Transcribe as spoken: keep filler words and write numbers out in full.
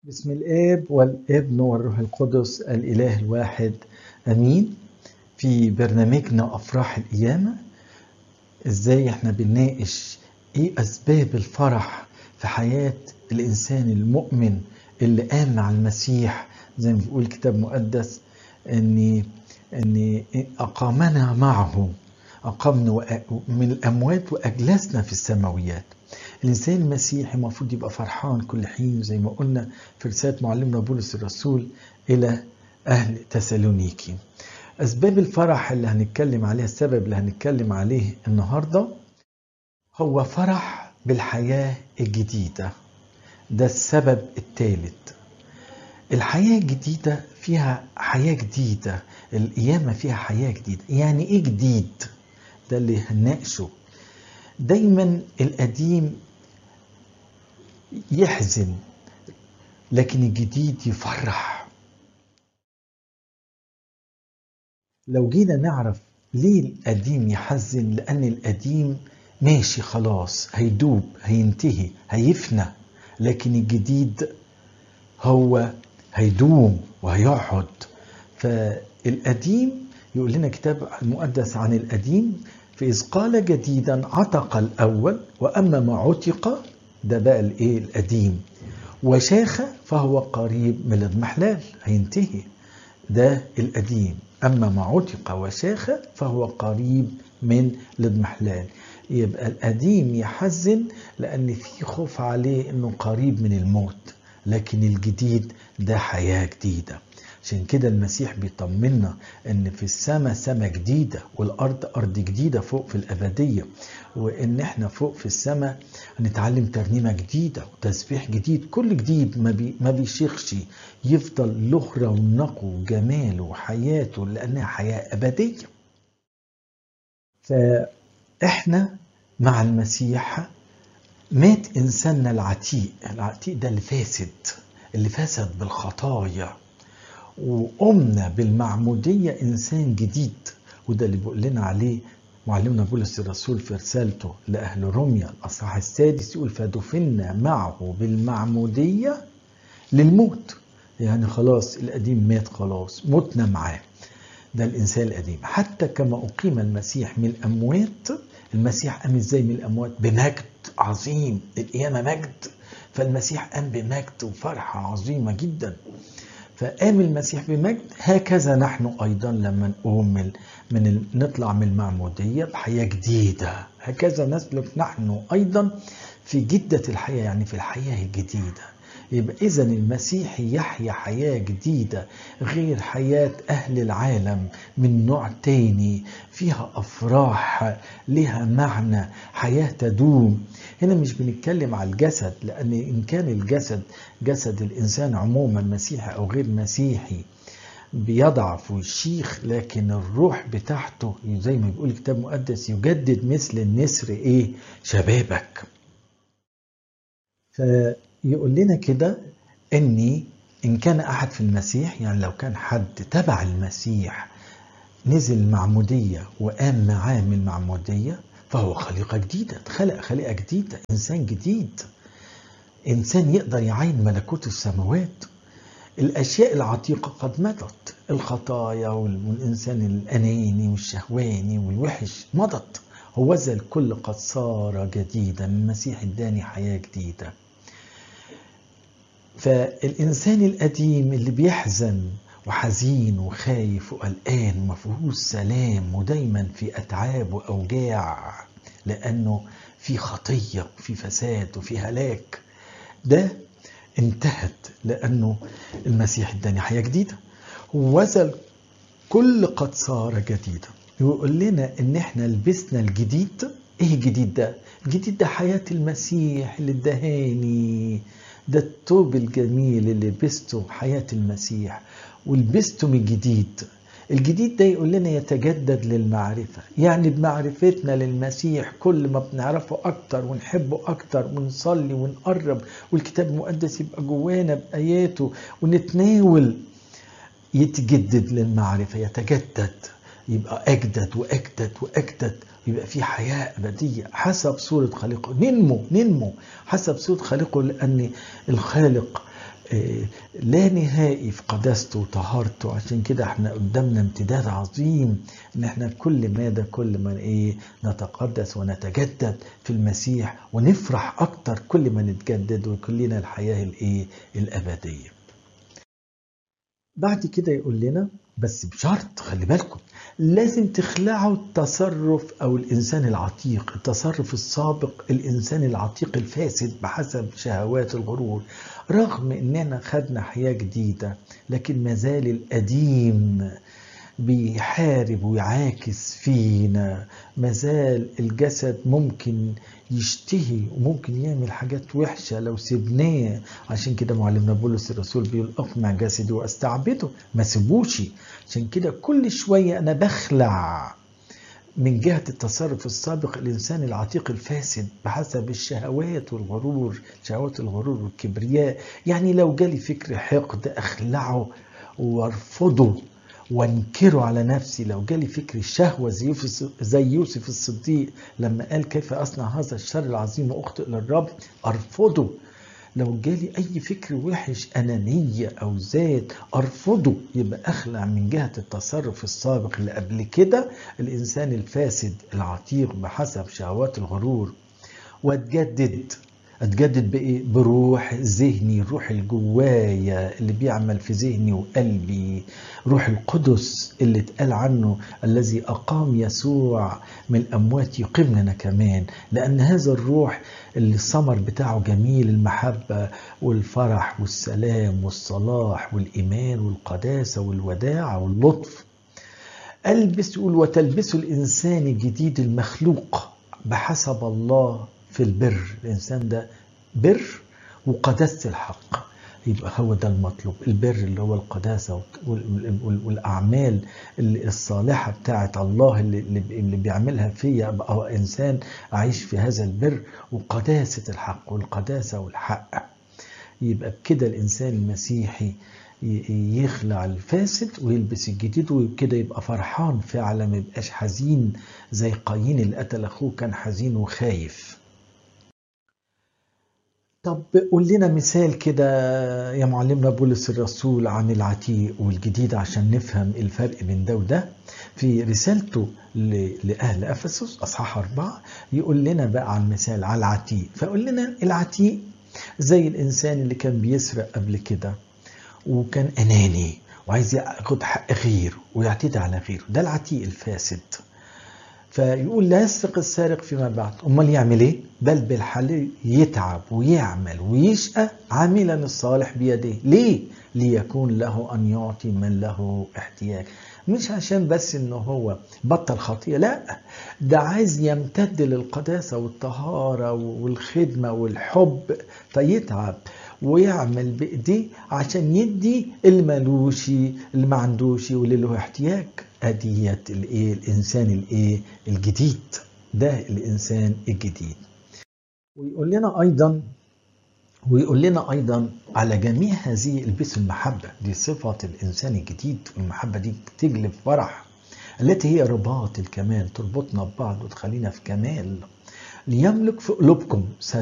بسم الآب والابن والروح القدس الإله الواحد أمين. في برنامجنا أفراح القيامة إزاي إحنا بنناقش إيه أسباب الفرح في حياة الإنسان المؤمن اللي قام مع المسيح، زي ما بيقول الكتاب المقدس إن إن أقامنا معه، أقامنا من الأموات وأجلسنا في السماويات. الإنسان المسيحي المفروض يبقى فرحان كل حين، زي ما قلنا في رسالة معلمنا بولس الرسول إلى أهل تسالونيكي. أسباب الفرح اللي هنتكلم عليها، السبب اللي هنتكلم عليه النهاردة هو فرح بالحياة الجديدة. ده السبب الثالث. الحياة الجديدة فيها حياة جديدة، القيامة فيها حياة جديدة. يعني إيه جديد؟ ده اللي هنناقشه. دايما القديم يحزن لكن الجديد يفرح. لو جينا نعرف ليه القديم يحزن، لأن القديم ماشي خلاص، هيدوب، هينتهي، هيفنى. لكن الجديد هو هيدوم وهيقعد. فالقديم يقول لنا كتاب المقدس عن القديم: فإذ قال جديدا عتق الأول، وأما ما عتق، ده بقى الايه القديم، وشاخ فهو قريب من الاضمحلال، هينتهي. ده القديم. أما ما عتق وشاخ فهو قريب من الاضمحلال. يبقى القديم يحزن لأن في خوف عليه أنه قريب من الموت، لكن الجديد ده حياة جديدة. عشان كده المسيح بيطمنا ان في السماء سماء جديدة، والارض ارض جديدة فوق في الابدية، وان احنا فوق في السماء هنتعلم ترنيمة جديدة وتسبيح جديد. كل جديد ما, بي ما بيشيخش، يفضل له رونقه وجماله وحياته، لانها حياة ابدية. فاحنا مع المسيح مات انساننا العتيق. العتيق ده اللي فاسد، اللي فسد بالخطايا، وقمنا بالمعمودية إنسان جديد. وده اللي بيقول لنا عليه معلمنا بولس الرسول في رسالته لأهل روميا الأصحاح السادس، يقول: فدفنا معه بالمعمودية للموت. يعني خلاص القديم مات، خلاص متنا معاه. ده الإنسان القديم. حتى كما أقيم المسيح من الأموات. المسيح قام إزاي من الأموات؟ بمجد عظيم. القيامة مجد، فالمسيح قام بمجد وفرحة عظيمة جدا. فقام المسيح بمجد، هكذا نحن أيضا لما نقوم من, من نطلع من المعمودية بحياة جديدة، هكذا نسلك نحن أيضا في جدة الحياة، يعني في الحياة الجديدة. يبقى إذن المسيح يحيا حياة جديدة غير حياة أهل العالم، من نوع تاني، فيها أفراح، لها معنى، حياة تدوم. هنا مش بنتكلم على الجسد، لأن إن كان الجسد جسد الإنسان عموما مسيحي أو غير مسيحي بيضعف ويشيخ، لكن الروح بتاعته زي ما بيقول الكتاب المقدس يجدد مثل النسر إيه؟ شبابك. فيقول لنا كده إني إن كان أحد في المسيح، يعني لو كان حد تبع المسيح نزل المعمودية وقام معاه من المعمودية، فهو خليقة جديدة، خلق خليقة جديدة، إنسان جديد، إنسان يقدر يعين ملكوت السماوات. الأشياء العتيقة قد مضت، الخطايا والإنسان الأناني والشهواني والوحش مضت، هوذا الكل قد صار جديدا. المسيح اداني حياة جديدة. فالإنسان القديم اللي بيحزن وحزين وخايف وقلقان ومفيهوش سلام ودايما في أتعاب وأوجاع، لأنه في خطية وفي فساد وفي هلاك، ده انتهت لأنه المسيح اداني حياة جديدة. وذا كل قد صار جديدا. يقول لنا ان احنا لبسنا الجديد. ايه الجديد ده؟ الجديد ده حياة المسيح اللي ادهاني، ده الثوب الجميل اللي لبسته حياة المسيح ولبسته من الجديد. الجديد ده يقول لنا يتجدد للمعرفة، يعني بمعرفتنا للمسيح كل ما بنعرفه أكتر ونحبه أكتر ونصلي ونقرب والكتاب المقدس يبقى جوانا بآياته ونتناول، يتجدد للمعرفة، يتجدد، يبقى أجدد وأجدد وأجدد، يبقى في حياة أبدية حسب صورة خالقه. ننمو ننمو حسب صورة خالقه، لأن الخالق لا نهائي في قداسته وطهارته. عشان كده احنا قدامنا امتداد عظيم ان احنا كل ماذا كل ما ايه نتقدس ونتجدد في المسيح، ونفرح اكتر كل ما نتجدد ويكون لنا الحياة الايه الابدية. بعد كده يقول لنا بس بشرط، خلي بالكم، لازم تخلعوا التصرف او الانسان العتيق، التصرف السابق، الانسان العتيق الفاسد بحسب شهوات الغرور. رغم اننا خدنا حياة جديدة لكن مازال القديم بيحارب ويعاكس فينا، مازال الجسد ممكن يشتهي وممكن يعمل حاجات وحشة لو سيبناه. عشان كده معلمنا بولس الرسول بيقول اقمع جسدي واستعبده، ما سيبوش. عشان كده كل شوية انا بخلع من جهة التصرف السابق الإنسان العتيق الفاسد بحسب الشهوات والغرور، شهوات الغرور والكبرياء. يعني لو جالي فكر حقد أخلعه وارفضه وانكره على نفسي. لو جالي فكر الشهوة زي يوسف الصديق لما قال كيف أصنع هذا الشر العظيم وأخطئ للرب، أرفضه. لو جالي أي فكر وحش أنانية أو ذات أرفضه. يبقى أخلع من جهة التصرف السابق اللي قبل كده الإنسان الفاسد العتيق بحسب شهوات الغرور، واتجدد. اتجدد بايه؟ بروح ذهني، الروح الجوايا اللي بيعمل في ذهني وقلبي، روح القدس اللي اتقال عنه الذي اقام يسوع من الاموات يقيمنا كمان. لان هذا الروح اللي الثمر بتاعه جميل، المحبه والفرح والسلام والصلاح والايمان والقداسه والوداعه واللطف. البس، يقول وتلبسوا الانسان الجديد المخلوق بحسب الله في البر. الإنسان ده بر وقداسة الحق. يبقى هو ده المطلوب، البر اللي هو القداسة والأعمال الصالحة بتاعت الله اللي بيعملها فيا. أبقى إنسان أعيش في هذا البر وقداسة الحق والقداسة والحق. يبقى بكده الإنسان المسيحي يخلع الفاسد ويلبس الجديد، وكده يبقى فرحان فعلا، ما يبقاش حزين زي قايين اللي قتل أخوه، كان حزين وخايف. طب قول لنا مثال كده يا معلمنا بولس الرسول عن العتيق والجديد عشان نفهم الفرق بين ده وده. في رسالته لأهل أفسس أصحاح أربعة يقول لنا بقى عن مثال على العتيق. فقول لنا العتيق زي الإنسان اللي كان بيسرق قبل كده وكان أناني وعايز ياخد حق غيره ويعتدي على غيره، ده العتيق الفاسد. فيقول لا يسرق السارق فيما بعد، امال يعمل ايه؟ بل بالحل يتعب ويعمل ويشقى عاملا الصالح بيديه. ليه؟ ليكون له ان يعطي من له احتياج. مش عشان بس انه هو بطل خطيئة، لا، ده عايز يمتد للقداسة والطهارة والخدمة والحب، فيتعب ويعمل بايديه عشان يدي اللي مالوش، اللي ما عندوش واللي له احتياج. اديت الايه الانسان الايه الجديد، ده الانسان الجديد. ويقول لنا ايضا ويقول لنا ايضا على جميع هذه البسوا المحبه، دي صفه الانسان الجديد. والمحبه دي تجلب فرح التي هي رباط الكمال، تربطنا ببعض وتخلينا في كمال. ليملك في قلوبكم